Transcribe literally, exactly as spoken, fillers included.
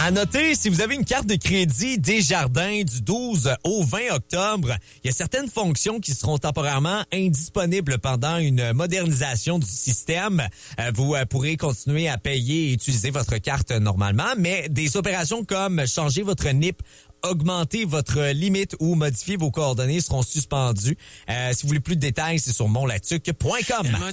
À noter, si vous avez une carte de crédit Desjardins du douze au vingt octobre, il y a certaines fonctions qui seront temporairement indisponibles pendant une modernisation du système. Euh, vous euh, pourrez continuer à payer et utiliser votre carte normalement, mais des opérations comme changer votre N I P, augmenter votre limite ou modifier vos coordonnées seront suspendues. Euh, si vous voulez plus de détails, c'est sur monlatuc point com.